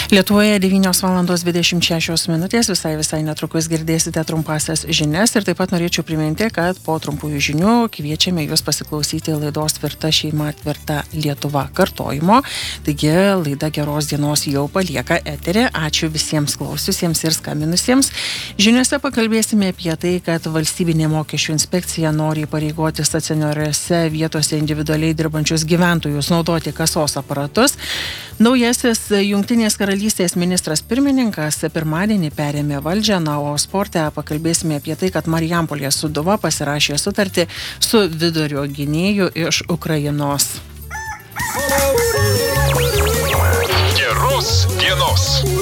Lietuvoje 9:26, visai netrukus girdėsite trumpasias žinias ir taip pat norėčiau priminti, kad po trumpųjų žinių kviečiame jūs pasiklausyti laidos Tvirta šeima, tvirta Lietuva kartojimo. Taigi laida Geros dienos jau palieka eterį. Ačiū visiems klausiusiems ir skambinusiems. Žiniuose pakalbėsime apie tai, kad valstybinė mokesčių inspekcija nori įpareigoti stacionariose vietose individualiai dirbančius gyventojus naudoti kasos aparatus. Naujasis Jungtinės karalystės ministras pirmininkas pirmadienį perėmė valdžią, o sporte pakalbėsime apie tai, kad Marijampolės Sūduva pasirašė sutartį su vidurio gynėju iš Ukrainos. Geros dienos.